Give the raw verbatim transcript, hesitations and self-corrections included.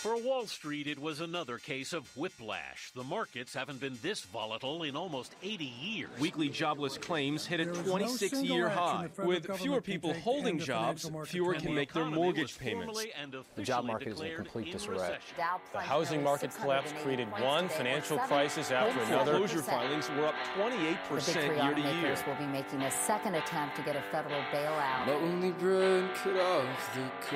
For Wall Street, it was another case of whiplash. The markets haven't been this volatile in almost eighty years. Weekly jobless claims hit a twenty-six-year high. With fewer people holding jobs, fewer can make their mortgage payments. The job market is in complete disarray. The housing market collapse created one financial crisis after another. Foreclosure filings were up twenty-eight percent year to year. will be making a second attempt to get a federal bailout. My only bread cut off the